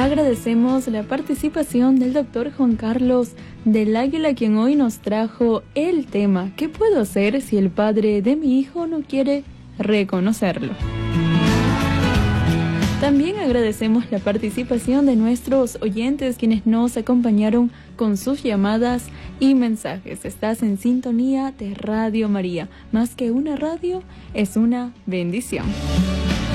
Agradecemos la participación del doctor Juan Carlos del Águila, quien hoy nos trajo el tema ¿qué puedo hacer si el padre de mi hijo no quiere reconocerlo? También agradecemos la participación de nuestros oyentes, quienes nos acompañaron con sus llamadas y mensajes. Estás en sintonía de Radio María. Más que una radio, es una bendición.